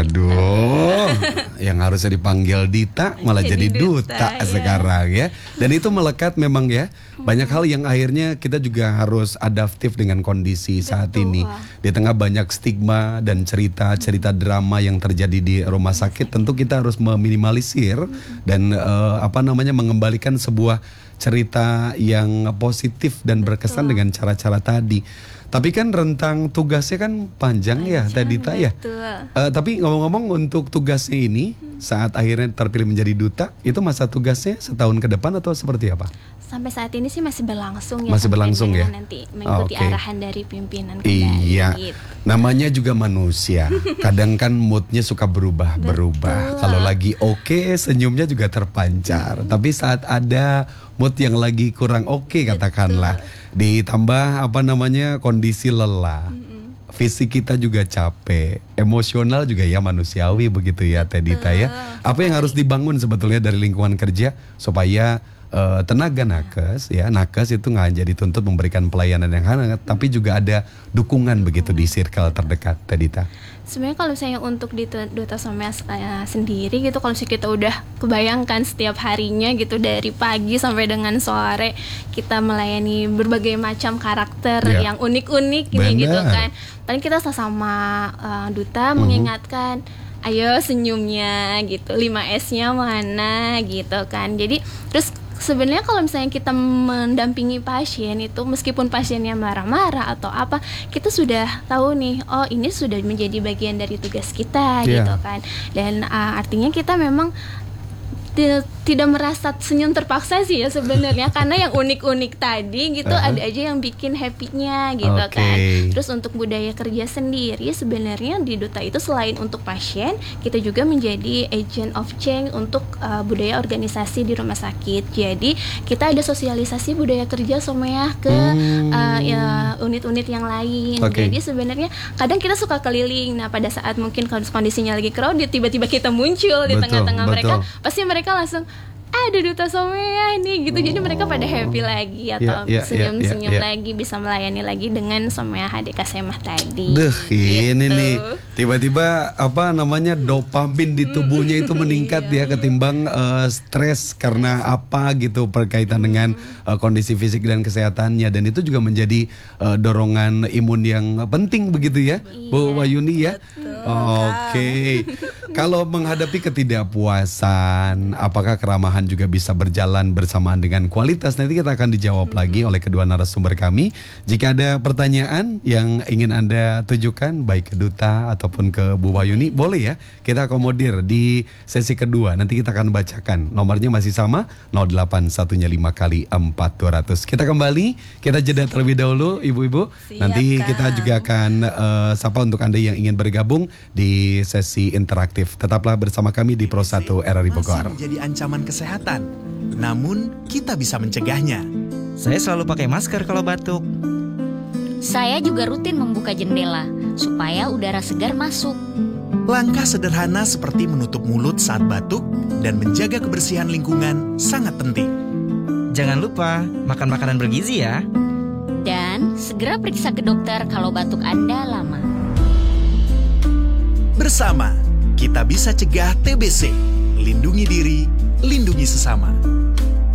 Waduh, yang harusnya dipanggil Dita malah jadi duta ya. sekarang ya. Dan itu melekat memang ya. Banyak hal yang akhirnya kita juga harus adaptif dengan kondisi saat ini. Di tengah banyak stigma dan cerita-cerita drama yang terjadi di rumah sakit, tentu kita harus meminimalisir dan mengembalikan sebuah cerita yang positif dan berkesan dengan cara-cara tadi. Tapi kan rentang tugasnya kan panjang ya Teh Dita ya. Tapi ngomong-ngomong untuk tugasnya ini saat akhirnya terpilih menjadi duta, itu masa tugasnya setahun ke depan atau seperti apa? Sampai saat ini sih masih berlangsung ya. Masih berlangsung ya. Nanti mengikuti arahan dari pimpinan kembali. Iya. Gitu. Namanya juga manusia. Kadang kan moodnya suka berubah-berubah. Kalau lagi oke, senyumnya juga terpancar. Tapi saat ada mood yang lagi kurang oke katakanlah, ditambah kondisi lelah, fisik kita juga capek, emosional juga ya manusiawi begitu ya Teh Dita ya. Apa yang harus dibangun sebetulnya dari lingkungan kerja supaya tenaga nakes itu nggak hanya dituntut memberikan pelayanan yang hangat, tapi juga ada dukungan begitu di circle terdekat Teh Dita. Sebenarnya kalau misalnya untuk di Duta Somea sendiri gitu, kalau misalnya kita udah kebayangkan setiap harinya gitu dari pagi sampai dengan sore kita melayani berbagai macam karakter yang unik-unik gitu kan. Paling kita sama duta mengingatkan, ayo senyumnya gitu, 5S-nya mana gitu kan. Jadi terus sebenarnya kalau misalnya kita mendampingi pasien itu, meskipun pasiennya marah-marah atau apa, kita sudah tahu nih, oh ini sudah menjadi bagian dari tugas kita gitu kan. Dan artinya kita memang tidak merasa senyum terpaksa sih ya sebenarnya, karena yang unik-unik tadi gitu ada aja yang bikin happy-nya gitu kan. Terus untuk budaya kerja sendiri sebenarnya di Duta itu selain untuk pasien, kita juga menjadi agent of change untuk budaya organisasi di rumah sakit. Jadi kita ada sosialisasi budaya kerja Somea ke unit-unit yang lain. Jadi sebenarnya kadang kita suka keliling. Nah pada saat mungkin kondisinya lagi crowded, tiba-tiba kita muncul di tengah-tengah mereka, pasti mereka langsung ada Duta Somea nih gitu. Jadi mereka pada happy lagi atau senyum-senyum lagi, bisa melayani lagi dengan Somea HDK Semah tadi. Ini nih tiba-tiba dopamin di tubuhnya itu meningkat ya, ketimbang stres karena apa gitu berkaitan dengan kondisi fisik dan kesehatannya. Dan itu juga menjadi dorongan imun yang penting begitu ya Bu Wayuni ya. Kalau menghadapi ketidakpuasan, apakah keramahan juga bisa berjalan bersamaan dengan kualitas? Nanti kita akan dijawab lagi oleh kedua narasumber kami. Jika ada pertanyaan yang ingin Anda tujukan baik ke Duta ataupun ke Bu Wayuni, boleh ya, kita akomodir di sesi kedua. Nanti kita akan bacakan. Nomornya masih sama, 08115 kali 4200. Kita kembali, kita jeda terlebih dahulu ibu-ibu. Nanti kita juga akan sapa untuk Anda yang ingin bergabung di sesi interaktif. Tetaplah bersama kami di Pro 1 RRI Bogor. Masih menjadi ancaman kesehatan, namun kita bisa mencegahnya. Saya selalu pakai masker kalau batuk. Saya juga rutin membuka jendela supaya udara segar masuk. Langkah sederhana seperti menutup mulut saat batuk dan menjaga kebersihan lingkungan sangat penting. Jangan lupa makan makanan bergizi ya. Dan segera periksa ke dokter kalau batuk Anda lama. Bersama, kita bisa cegah TBC. Lindungi diri, lindungi sesama.